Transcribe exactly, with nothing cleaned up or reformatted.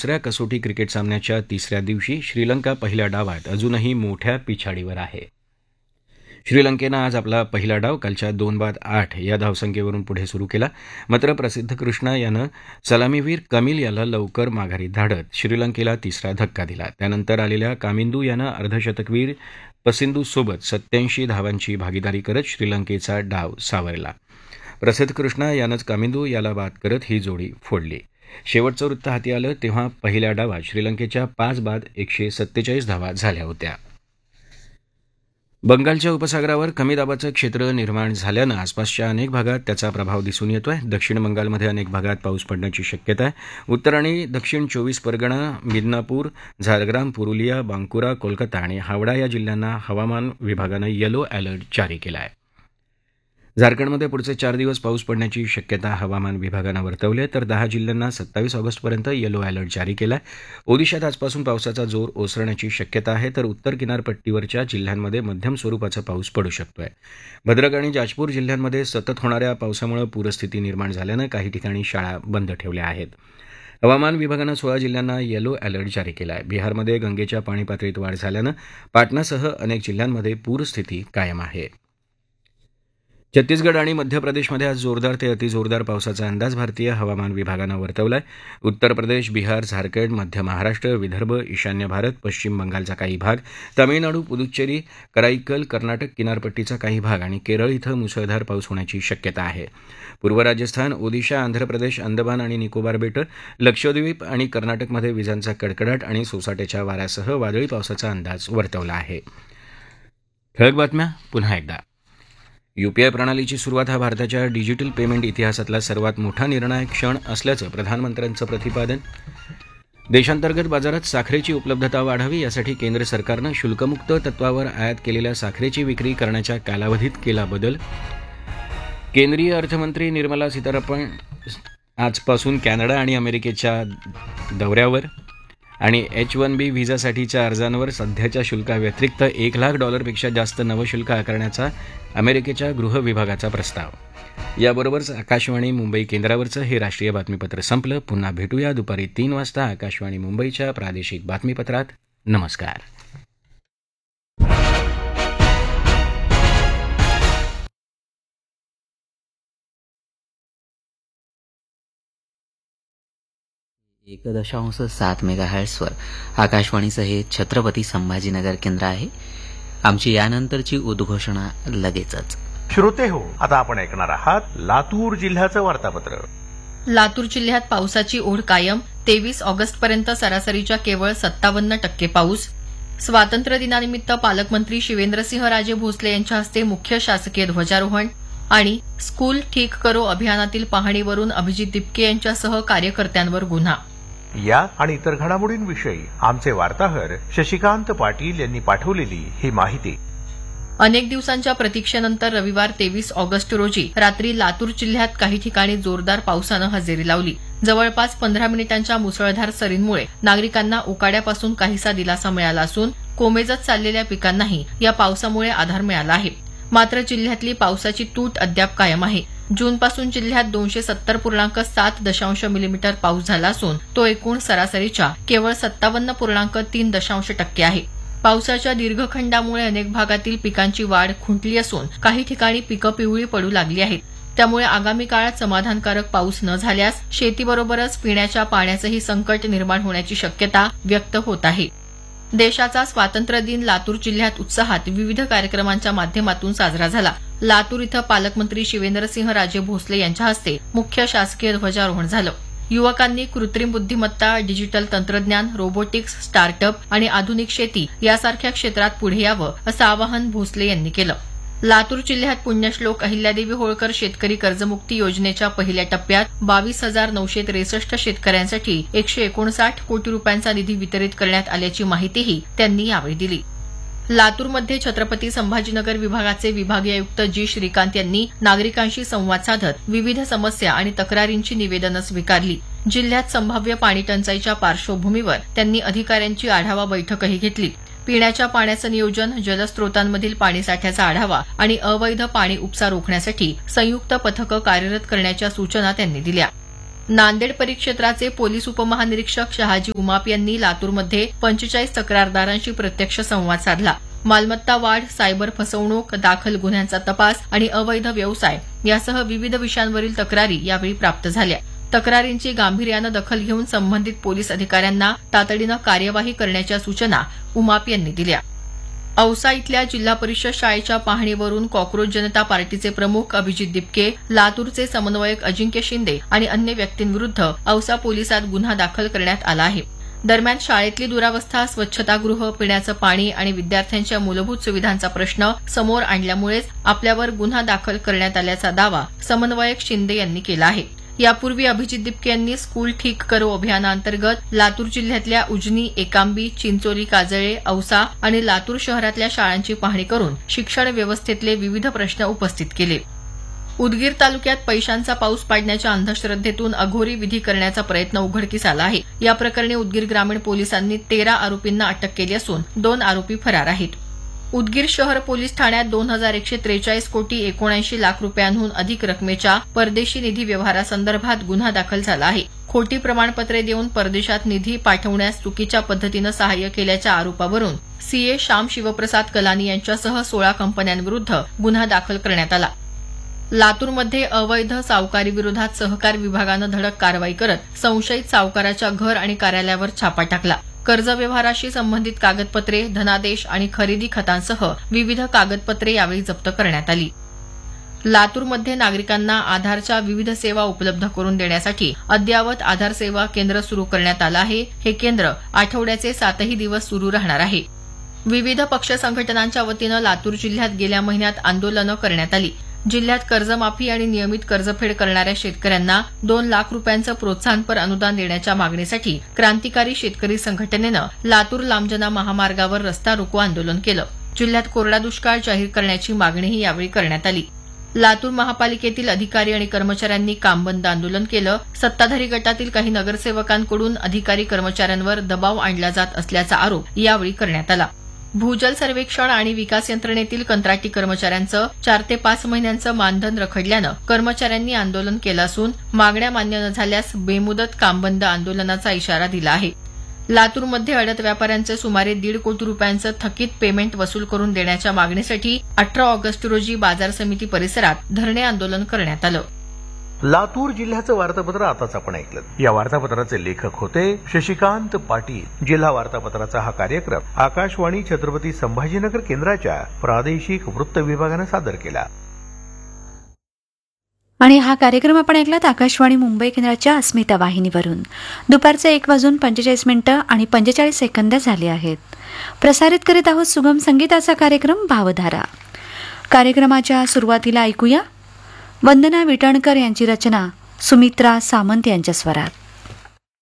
दुसऱ्या कसोटी क्रिकेट सामन्याच्या तिसऱ्या दिवशी श्रीलंका पहिल्या डावात अजूनही मोठ्या पिछाडीवर आहे. श्रीलंकेनं आज आपला पहिला डाव कालच्या दोन बाद आठ या धावसंख्येवरून पुढे सुरू केला. मात्र प्रसिद्ध कृष्णा यानं सलामीवीर कमिल याला लवकर माघारी धाडत श्रीलंकेला तिसरा धक्का दिला. त्यानंतर आलेल्या कामिंदू यानं अर्धशतकवीर पसिंदूसोबत सत्याऐंशी धावांची भागीदारी करत श्रीलंकेचा डाव सावरला. प्रसिद्ध कृष्णा यानंच कामिंदू याला बाद करत ही जोडी फोडली. शेवटचं वृत्त हाती आलं तेव्हा पहिल्या डावात श्रीलंकेच्या पाच बाद एकशे सत्तेचाळीस धावा झाल्या होत्या. बंगालच्या उपसागरावर कमी दाबाचं क्षेत्र निर्माण झाल्यानं आसपासच्या अनेक भागात त्याचा प्रभाव दिसून येतोय. दक्षिण बंगालमध्ये अनेक भागात पाऊस पडण्याची शक्यता आहे. उत्तर आणि दक्षिण चोवीस परगणा, मिदनापूर, झारग्राम, पुरुलिया, बांकुरा, कोलकाता आणि हावडा या जिल्ह्यांना हवामान विभागानं येलो अलर्ट जारी केला आहे. झारखंडमध्ये पुढचे चार दिवस पाऊस पडण्याची शक्यता हवामान विभागानं वर्तवली आहे, तर दहा जिल्ह्यांना सत्तावीस ऑगस्टपर्यंत येलो अलर्ट जारी केला आहे. ओदिशात आजपासून पावसाचा जोर ओसरण्याची शक्यता आहे, तर उत्तर किनारपट्टीवरच्या जिल्ह्यांमध्ये मध्यम स्वरूपाचा पाऊस पडू शकतोय. भद्रक आणि जाजपूर जिल्ह्यांमध्ये सतत होणाऱ्या पावसामुळे पूरस्थिती निर्माण झाल्यानं काही ठिकाणी शाळा बंद ठेवल्या आहेत. हवामान विभागानं सोळा जिल्ह्यांना येलो अलर्ट जारी केला आहे. बिहारमध्ये गंगेच्या पाणी पातळीत वाढ झाल्यानं पाटणासह अनेक जिल्ह्यांमध्ये पूरस्थिती कायम आहे. छत्तीसगड आणि मध्य प्रदेशमध्ये आज जोरदार ते अतिजोरदार पावसाचा अंदाज भारतीय हवामान विभागानं वर्तवला आहे. उत्तर प्रदेश, बिहार, झारखंड, मध्य महाराष्ट्र, विदर्भ, ईशान्य भारत, पश्चिम बंगालचा काही भाग, तामिळनाडू, पुदुच्चेरी, कराईकल, कर्नाटक किनारपट्टीचा काही भाग आणि केरळ इथं मुसळधार पाऊस होण्याची शक्यता आहे. पूर्व राजस्थान, ओदिशा, आंध्र प्रदेश, अंदमान आणि निकोबार बेटं, लक्षद्वीप आणि कर्नाटकमध्ये विजांचा कडकडाट आणि सोसाट्याच्या वाऱ्यासह वादळी पावसाचा अंदाज वर्तवला आहे. ठळक बातम्या पुन्हा एकदा. यूपीआय प्रणालीची सुरुवात हा भारताच्या डिजिटल पेमेंट इतिहासातला सर्वात मोठा निर्णायक क्षण असल्याचं प्रधानमंत्र्यांचं प्रतिपादन. देशांतर्गत बाजारात साखरेची उपलब्धता वाढावी यासाठी केंद्र सरकारनं शुल्कमुक्त तत्वावर आयात केलेल्या साखरेची विक्री करण्याच्या कालावधीत केला बदल. केंद्रीय अर्थमंत्री निर्मला सीतारामन आजपासून कॅनडा आणि अमेरिकेच्या दौऱ्यावर. आणि एच वन बी व्हिसासाठीच्या अर्जांवर सध्याच्या शुल्काव्यतिरिक्त एक लाख डॉलरपेक्षा जास्त नवशुल्क आकारण्याचा अमेरिकेच्या गृह विभागाचा प्रस्ताव. याबरोबरच आकाशवाणी मुंबई केंद्रावरचं हे राष्ट्रीय बातमीपत्र संपलं. पुन्हा भेटूया दुपारी तीन वाजता आकाशवाणी मुंबईच्या प्रादेशिक बातमीपत्रात. नमस्कार. एक दशांश सात मेगा हॅर्ट्सवर आकाशवाणीचं हे छत्रपती संभाजीनगर केंद्र आहे. आमची यानंतरची उद्घोषणा लगेचच. श्रोते हो, आता आपण ऐकणार आहात लातूर जिल्ह्याचं वार्तापत्र. लातूर जिल्ह्यात पावसाची ओढ कायम. तेवीस ऑगस्ट पर्यंत सरासरीच्या केवळ सत्तावन्न टक्के पाऊस. स्वातंत्र्य दिनानिमित्त पालकमंत्री शिवेंद्रसिंहराजे भोसले यांच्या हस्ते मुख्य शासकीय ध्वजारोहण. आणि स्कूल ठीक करो अभियानातील पाहणीवरून अभिजित दिपके यांच्यासह कार्यकर्त्यांवर गुन्हा. या आणि इतर घडामोडींविषयी आमचे वार्ताहर शशिकांत पाटील यांनी पाठवलेली ही माहिती. अनेक दिवसांच्या प्रतीक्षेनंतर रविवार तेवीस ऑगस्ट रोजी रात्री लातूर जिल्ह्यात काही ठिकाणी जोरदार पावसानं हजेरी लावली. जवळपास पंधरा मिनिटांच्या मुसळधार सरींमुळे नागरिकांना उकाड्यापासून काहीसा दिलासा मिळाला असून कोमेजत चाललेल्या पिकांनाही या पावसामुळे आधार मिळाला आहे. मात्र जिल्ह्यातली पावसाची तूट अद्याप कायम आहे. जूनपासून जिल्ह्यात दोनशे सत्तर पूर्णांक सात दशांश मिलीमीटर पाऊस झाला असून तो एकूण सरासरीच्या केवळ सत्तावन्न पूर्णांक तीन दशांश टक्के आहे. पावसाच्या दीर्घखंडामुळे अनेक भागातील पिकांची वाढ खुंटली असून काही ठिकाणी पिकं पिवळी पडू लागली आहेत. त्यामुळे आगामी काळात समाधानकारक पाऊस न झाल्यास शेतीबरोबरच पिण्याच्या पाण्याचंही संकट निर्माण होण्याची शक्यता व्यक्त होत आहे. देशाचा स्वातंत्र्य दिन लातूर जिल्ह्यात उत्साहात विविध कार्यक्रमांच्या माध्यमातून साजरा झाला. लातूर इथं पालकमंत्री शिवेंद्रसिंहराजे भोसले यांच्या हस्ते मुख्य शासकीय ध्वजारोहण झालं. युवकांनी कृत्रिम बुद्धिमत्ता, डिजिटल तंत्रज्ञान, रोबोटिक्स, स्टार्टअप आणि आधुनिक शेती यासारख्या क्षेत्रात पुढे यावं असं आवाहन भोसले यांनी केलं. लातूर जिल्ह्यात पुण्यश्लोक अहिल्यादेवी होळकर शेतकरी कर्जमुक्ती योजनेच्या पहिल्या टप्प्यात बावीस हजार नऊशे त्रेसष्ट शेतकऱ्यांसाठी एकशे एकोणसाठ कोटी रुपयांचा निधी वितरित करण्यात आल्याची माहितीही त्यांनी यावेळी दिली. लातूरमध्ये छत्रपती संभाजीनगर विभागाचे विभागीय आयुक्त जी श्रीकांत यांनी नागरिकांशी संवाद साधत विविध समस्या आणि तक्रारींची निवेदनं स्वीकारली. जिल्ह्यात संभाव्य पाणी टंचाईच्या पार्श्वभूमीवर त्यांनी अधिकाऱ्यांची आढावा बैठकही घेतली. पिण्याच्या पाण्याचं नियोजन, जलस्रोतांमधील पाणीसाठ्याचा आढावा आणि अवैध पाणी उपसा रोखण्यासाठी संयुक्त पथकं कार्यरत करण्याच्या सूचना त्यांनी दिल्या. नांदेड परिक्षेत्राचे पोलीस उपमहानिरीक्षक शहाजी उमाप यांनी लातूरमध्ये पंचेचाळीस तक्रारदारांशी प्रत्यक्ष संवाद साधला. मालमत्ता वाढ, सायबर फसवणूक, दाखल गुन्ह्यांचा तपास आणि अवैध व्यवसाय यासह विविध विषयांवरील तक्रारी यावेळी प्राप्त झाल्या. तक्रारींची गांभीर्यानं दखल घेऊन संबंधित पोलीस अधिकाऱ्यांना तातडीनं कार्यवाही करण्याच्या सूचना उमाप यांनी दिल्या. औसा इथल्या जिल्हा परिषद शाळेच्या पाहणीवरून कॉक्रोच जनता पार्टीचे प्रमुख अभिजित दिपके, लातूरचे समन्वयक अजिंक्य शिंदे आणि अन्य व्यक्तींविरुद्ध औसा पोलिसात गुन्हा दाखल करण्यात आला आहे. दरम्यान शाळेतली दुरावस्था, स्वच्छतागृह, पिण्याचं पाणी आणि विद्यार्थ्यांच्या मूलभूत सुविधांचा प्रश्न समोर आणल्यामुळेच आपल्यावर गुन्हा दाखल करण्यात आल्याचा दावा समन्वयक शिंदे यांनी केला आहे. यापूर्वी अभिजित दिपके यांनी स्कूल ठीक करो अभियानाअंतर्गत लातूर जिल्ह्यातल्या उजनी, एकांबी, चिंचोली, काजळे, औसा आणि लातूर शहरातल्या शाळांची पाहणी करून शिक्षण व्यवस्थेतले विविध प्रश्न उपस्थित केले. उदगीर तालुक्यात पैशांचा पाऊस पाडण्याच्या अंधश्रद्धेतून अघोरी विधी करण्याचा प्रयत्न उघडकीस आला आहे. या प्रकरणी उदगीर ग्रामीण पोलिसांनी तेरा आरोपींना अटक केली असून दोन आरोपी फरार आहेत. उदगीर शहर पोलीस ठाण्यात दोन हजार एकशे त्रेचाळीस कोटी एकोणऐंशी लाख रुपयांहून अधिक रकमेच्या परदेशी निधी व्यवहारासंदर्भात गुन्हा दाखल झाला आहे. खोटी प्रमाणपत्रे देऊन परदेशात निधी पाठवण्यास चुकीच्या पद्धतीनं सहाय्य केल्याच्या आरोपावरून सीए श्याम शिवप्रसाद कलानी यांच्यासह सोळा कंपन्यांविरुद्ध गुन्हा दाखल करण्यात आला. लातूरमध्ये अवैध सावकारी विरोधात सहकार विभागानं धडक कारवाई करत संशयित सावकाराच्या घर आणि कार्यालयावर छापा टाकला. कर्ज व्यवहाराशी संबंधित कागदपत्रे, धनादेश आणि खरेदी खतांसह विविध कागदपत्रे यावेळी जप्त करण्यात आली. लातूरमध्ये नागरिकांना आधारच्या विविध सेवा उपलब्ध करून देण्यासाठी अद्ययावत आधार सेवा केंद्र सुरू करण्यात आलं आहे. हे केंद्र आठवड्याचे सातही दिवस सुरू राहणार आहे. विविध पक्ष संघटनांच्या वतीनं लातूर जिल्ह्यात गेल्या महिन्यात आंदोलनं करण्यात आली. जिल्ह्यात कर्जमाफी आणि नियमित कर्जफेड करणाऱ्या शेतकऱ्यांना दोन लाख रुपयांचं प्रोत्साहनपर अनुदान देण्याच्या मागणीसाठी क्रांतिकारी शेतकरी संघटनेनं लातूर लांबजना महामार्गावर रस्ता रोको आंदोलन केलं. जिल्ह्यात कोरडा दुष्काळ जाहीर करण्याची मागणीही यावेळी करण्यात आली. लातूर महापालिकेतील अधिकारी आणि कर्मचाऱ्यांनी कामबंद आंदोलन केलं. सत्ताधारी गटातील काही नगरसेवकांकडून अधिकारी कर्मचाऱ्यांवर दबाव आणला जात असल्याचा आरोप यावेळी करण्यात आला. भूजल सर्वेक्षण आणि विकास यंत्रणेतील कंत्राटी कर्मचाऱ्यांचं चार ते पाच महिन्यांचं मानधन रखडल्यानं कर्मचाऱ्यांनी आंदोलन केलं असून मागण्या मान्य न झाल्यास बेमुदत कामबंद आंदोलनाचा इशारा दिला आहे. लातूरमध्ये अडत व्यापाऱ्यांचं सुमारे दीड कोटी रुपयांचं थकीत पेमेंट वसूल करून देण्याच्या मागणीसाठी अठरा ऑगस्ट रोजी बाजार समिती परिसरात धरणे आंदोलन करण्यात आलं. लातूर जिल्ह्याचं वार्तापत्र आताच आपण ऐकलं. या वार्तापत्राचे लेखक होते शशिकांत पाटील. जिल्हा वार्तापत्राचा हा कार्यक्रम आकाशवाणी छत्रपती संभाजीनगर केंद्राच्या प्रादेशिक वृत्त विभागानं सादर केला. आणि हा कार्यक्रम आपण ऐकलात आकाशवाणी मुंबई केंद्राच्या अस्मिता वाहिनीवरून. दुपारचे एक वाजून पंचेचाळीस मिनिटं आणि पंचेचाळीस सेकंद झाले आहेत. प्रसारित करीत आहोत सुगम संगीताचा कार्यक्रम भावधारा. कार्यक्रमाच्या सुरुवातीला ऐकूया वंदना विटणकर यांची रचना सुमित्रा सामंत यांच्या स्वरात.